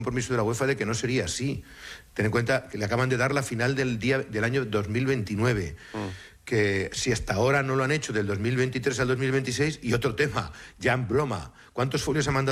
compromiso de la UEFA de que no sería así. Ten en cuenta que le acaban de dar la final del año 2029. Que si hasta ahora no lo han hecho del 2023 al 2026, y otro tema, ya en broma, ¿cuántos folios ha mandado